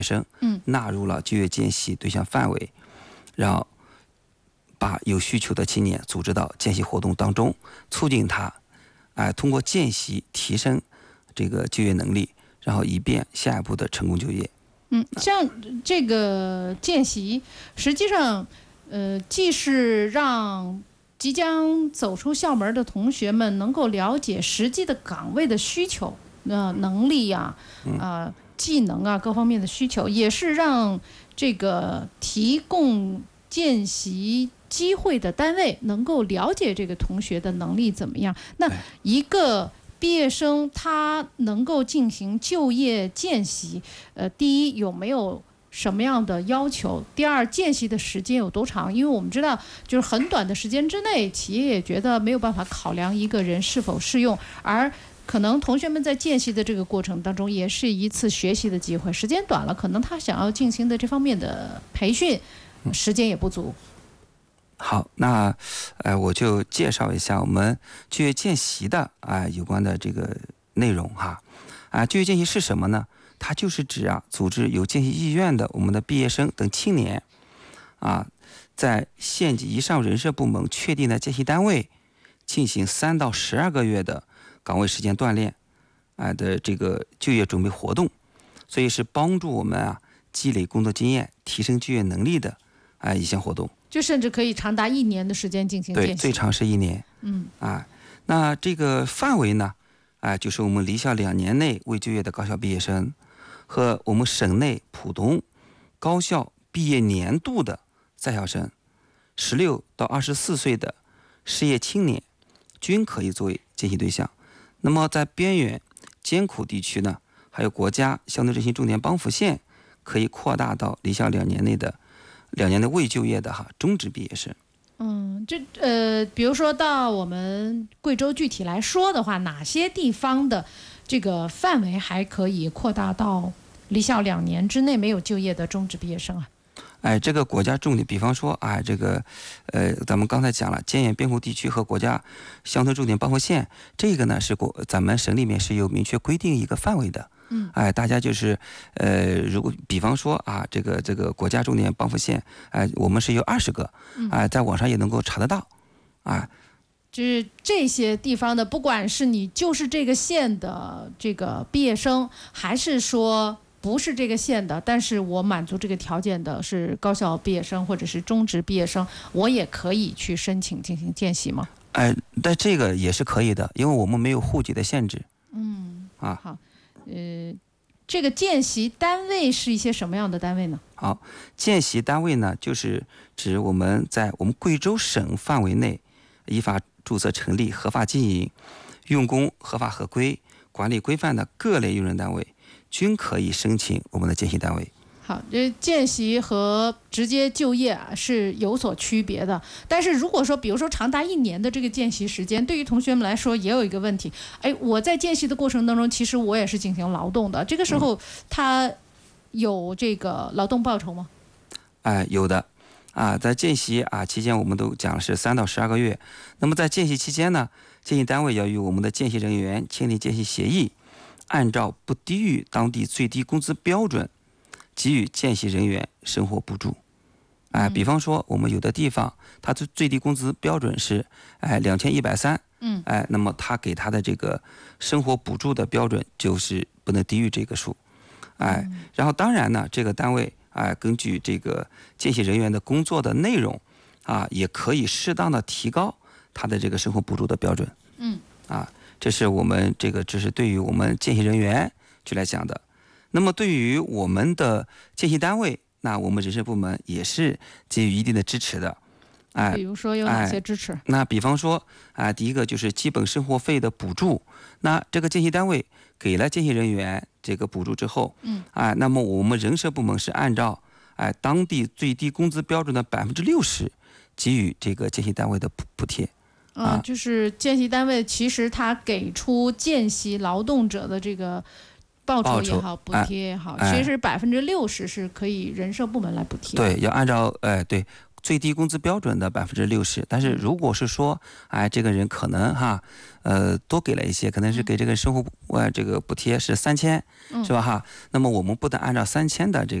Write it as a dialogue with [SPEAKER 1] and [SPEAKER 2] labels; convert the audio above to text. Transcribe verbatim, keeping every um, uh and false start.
[SPEAKER 1] 生，嗯，纳入了就业见习对象范围，然后把有需求的青年组织到见习活动当中，促进他，哎，通过见习提升这个就业能力，然后以便下一步的成功就业。
[SPEAKER 2] 嗯，像这个见习，实际上，呃，既是让即将走出校门的同学们能够了解实际的岗位的需求、呃能力呀、啊、呃、技能啊各方面的需求，也是让这个提供见习机会的单位能够了解这个同学的能力怎么样。那一个毕业生他能够进行就业见习，呃，第一有没有什么样的要求？第二，见习的时间有多长？因为我们知道，就是很短的时间之内，企业也觉得没有办法考量一个人是否适用，而可能同学们在见习的这个过程当中，也是一次学习的机会。时间短了，可能他想要进行的这方面的培训，时间也不足。
[SPEAKER 1] 好，那呃，我就介绍一下我们就业见习的啊、呃、有关的这个内容哈。啊，就业见习是什么呢？它就是指啊，组织有见习意愿的我们的毕业生等青年，啊，在县级以上人社部门确定的见习单位，进行三到十二个月的岗位实践锻炼，啊的这个就业准备活动，所以是帮助我们啊积累工作经验、提升就业能力的啊一项活动。
[SPEAKER 2] 就甚至可以长达一年的时间进行见习。
[SPEAKER 1] 对，最长是一年。
[SPEAKER 2] 嗯，
[SPEAKER 1] 啊，那这个范围呢，啊，就是我们离校两年内未就业的高校毕业生，和我们省内普通高校毕业年度的在校生，十六到二十四岁的失业青年，均可以作为见习对象。那么在边远艰苦地区呢，还有国家乡村振兴重点帮扶县，可以扩大到离校两年内的。两年的未就业的哈中职毕业生。
[SPEAKER 2] 嗯，这呃，比如说到我们贵州具体来说的话，哪些地方的这个范围还可以扩大到离校两年之内没有就业的中职毕业生啊？
[SPEAKER 1] 哎，这个国家重点，比方说，哎，这个，呃，咱们刚才讲了，艰远边苦地区和国家乡村重点帮扶县，这个呢是国咱们省里面是有明确规定一个范围的。嗯，哎，大家就是，呃，如果比方说啊，这个这个国家重点帮扶县，哎，我们是有二十个，哎，在网上也能够查得到，啊。
[SPEAKER 2] 就是这些地方的，不管是你就是这个县的这个毕业生，还是说不是这个县的，但是我满足这个条件的是高校毕业生或者是中职毕业生，我也可以去申请进行见习吗？
[SPEAKER 1] 哎，但这个也是可以的，因为我们没有户籍的限制。
[SPEAKER 2] 嗯，
[SPEAKER 1] 啊，
[SPEAKER 2] 好，呃，这个见习单位是一些什么样的单位呢？
[SPEAKER 1] 好，见习单位呢，就是指我们在我们贵州省范围内依法注册成立、合法经营、用工合法合规、管理规范的各类用人单位，均可以申请我们的见习单位。
[SPEAKER 2] 好，这见习和直接就业啊是有所区别的。但是如果说，比如说长达一年的这个见习时间，对于同学们来说也有一个问题，哎，我在见习的过程当中，其实我也是进行劳动的，这个时候他有这个劳动报酬吗？
[SPEAKER 1] 哎、呃，有的。啊，在见习啊期间，我们都讲是三到十二个月。那么在见习期间呢，见习单位要与我们的见习人员签订见习协议，按照不低于当地最低工资标准，给予见习人员生活补助。哎，比方说我们有的地方，它的最低工资标准是哎两千一百三，嗯，哎，那么他给他的这个生活补助的标准就是不能低于这个数，哎，然后当然呢，这个单位。啊，根据这个见习人员的工作的内容，啊，也可以适当的提高他的这个生活补助的标准。嗯，啊，这是我们这个，这是对于我们见习人员去来讲的。那么对于我们的见习单位，那我们人事部门也是给予一定的支持的。
[SPEAKER 2] 哎，比如说有哪些支持？
[SPEAKER 1] 哎、那比方说啊，第一个就是基本生活费的补助。那这个见习单位给了见习人员这个补助之后，嗯，啊，那么我们人社部门是按照哎当地最低工资标准的百分之六十给予这个见习单位的补补贴。
[SPEAKER 2] 啊，就是见习单位其实他给出见习劳动者的这个报酬也好，补贴也好，
[SPEAKER 1] 哎、
[SPEAKER 2] 其实百分之六十是可以人社部门来补贴。
[SPEAKER 1] 对，要按照哎对最低工资标准的百分之六十，但是如果是说，哎，这个人可能哈，呃，多给了一些，可能是给这个生活呃这个补贴是三千，是吧哈？那么我们不能按照三千的这个。